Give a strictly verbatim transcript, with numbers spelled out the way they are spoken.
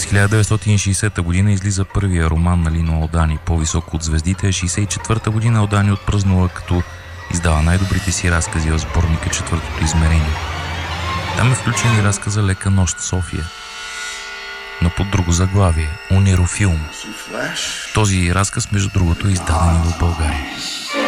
хиляда деветстотин и шейсета година излиза първия роман на Лино Алдани "По-високо от звездите", а шейсет и четвърта година Алдани отпразнува, като издава най-добрите си разкази в сборника "Четвъртото измерение". Там е включен и разказа "Лека нощ в София", но под друго заглавие – "Унерофилм". Този разказ, между другото, е издаден и в България.